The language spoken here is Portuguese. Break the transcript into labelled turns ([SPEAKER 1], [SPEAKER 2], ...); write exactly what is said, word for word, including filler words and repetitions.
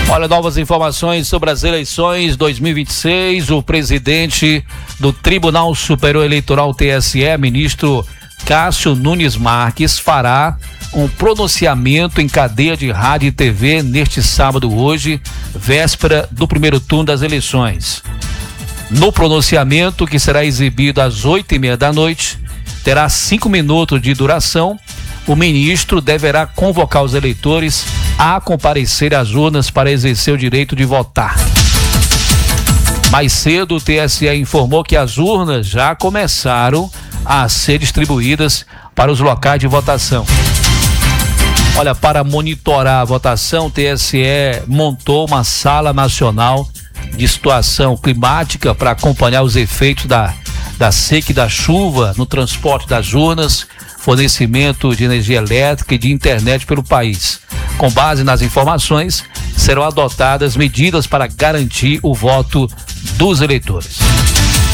[SPEAKER 1] Olha, novas informações sobre as eleições dois mil e vinte e seis. O presidente do Tribunal Superior Eleitoral, T S E, ministro Cássio Nunes Marques, fará um pronunciamento em cadeia de rádio e T V neste sábado, hoje, véspera do primeiro turno das eleições. No pronunciamento, que será exibido às oito e meia da noite, terá cinco minutos de duração. O ministro deverá convocar os eleitores a comparecer às urnas para exercer o direito de votar. Mais cedo, o T S E informou que as urnas já começaram a ser distribuídas para os locais de votação. Olha, para monitorar a votação, o T S E montou uma sala nacional de situação climática para acompanhar os efeitos da, da seca e da chuva no transporte das urnas, fornecimento de energia elétrica e de internet pelo país. Com base nas informações, serão adotadas medidas para garantir o voto dos eleitores.